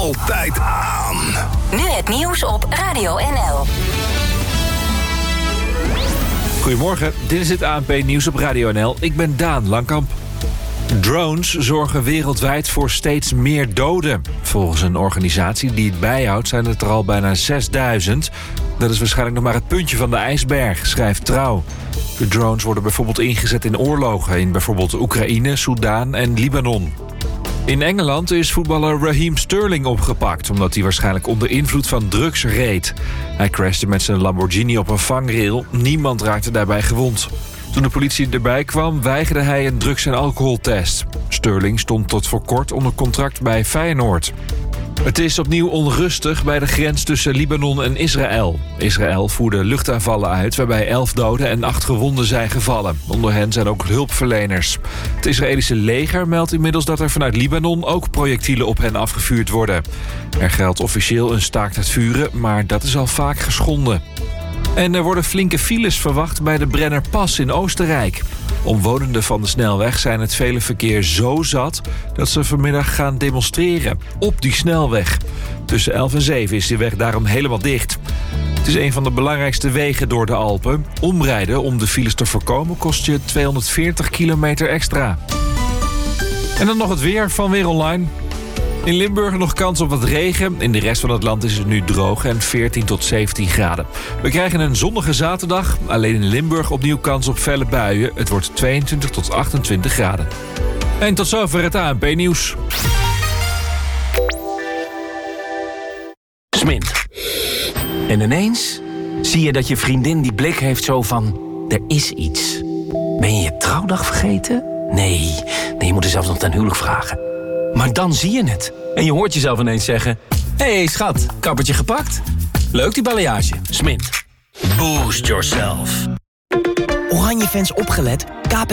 altijd aan. Nu het nieuws op Radio NL. Goedemorgen, dit is het ANP-nieuws op Radio NL. Ik ben Daan Langkamp. Drones zorgen wereldwijd voor steeds meer doden. Volgens een organisatie die het bijhoudt zijn het er al bijna 6000. Dat is waarschijnlijk nog maar het puntje van de ijsberg, schrijft Trouw. De drones worden bijvoorbeeld ingezet in oorlogen in bijvoorbeeld Oekraïne, Soedan en Libanon. In Engeland is voetballer Raheem Sterling opgepakt, omdat hij waarschijnlijk onder invloed van drugs reed. Hij crashte met zijn Lamborghini op een vangrail. Niemand raakte daarbij gewond. Toen de politie erbij kwam, weigerde hij een drugs- en alcoholtest. Sterling stond tot voor kort onder contract bij Feyenoord. Het is opnieuw onrustig bij de grens tussen Libanon en Israël. Israël voerde luchtaanvallen uit waarbij 11 doden en 8 gewonden zijn gevallen. Onder hen zijn ook hulpverleners. Het Israëlische leger meldt inmiddels dat er vanuit Libanon ook projectielen op hen afgevuurd worden. Er geldt officieel een staakt het vuren, maar dat is al vaak geschonden. En er worden flinke files verwacht bij de Brennerpas in Oostenrijk. Omwonenden van de snelweg zijn het vele verkeer zo zat dat ze vanmiddag gaan demonstreren op die snelweg. Tussen 11 en 7 is die weg daarom helemaal dicht. Het is een van de belangrijkste wegen door de Alpen. Omrijden om de files te voorkomen kost je 240 kilometer extra. En dan nog het weer van Weer Online. In Limburg nog kans op wat regen. In de rest van het land is het nu droog en 14 tot 17 graden. We krijgen een zonnige zaterdag. Alleen in Limburg opnieuw kans op felle buien. Het wordt 22 tot 28 graden. En tot zover het ANP-nieuws. Smint. En ineens zie je dat je vriendin die blik heeft zo van... er is iets. Ben je je trouwdag vergeten? Nee, je moet er zelfs nog ten huwelijk vragen. Maar dan zie je het. En je hoort jezelf ineens zeggen... Hé, schat, kappertje gepakt? Leuk die balayage. Smint. Boost yourself. Oranje fans opgelet. KPN